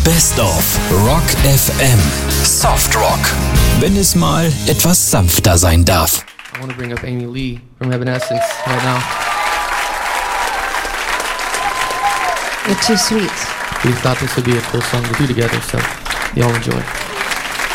Best of Rock FM. Soft Rock. Wenn es mal etwas sanfter sein darf. I want to bring up Amy Lee from Evanescence right now. You're too sweet. We thought this would be a cool song to do together, so y'all enjoy.